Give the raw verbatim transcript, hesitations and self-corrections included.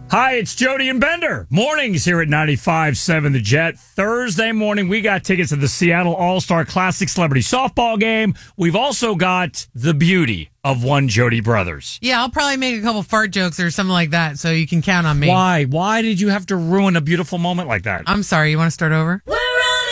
Hi, it's Jody and Bender. Mornings here at ninety-five point seven The Jet. Thursday morning, we got tickets to the Seattle All-Star Classic Celebrity Softball game. We've also got the beauty of one Jody Brothers. Yeah, I'll probably make a couple fart jokes or something like that, so you can count on me. Why? Why did you have to ruin a beautiful moment like that? I'm sorry, you want to start over?